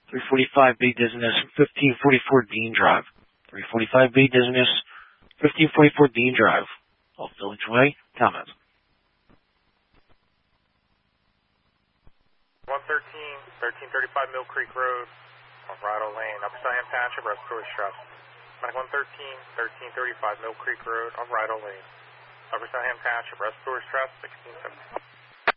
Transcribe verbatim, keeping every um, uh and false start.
three forty-five B Dizziness, fifteen forty-four Dean Drive. three forty-five B Dizziness, fifteen forty-four Dean Drive. Off Village Way, comments. one thirteen, thirteen thirty-five Mill Creek Road, off Rado Lane, Upper Siam Township, Respiratory Stress. Medic one thirteen, thirteen thirty-five Mill Creek Road, off Rado Lane, Upper Siam Township, Respiratory Stress, sixteen seventy.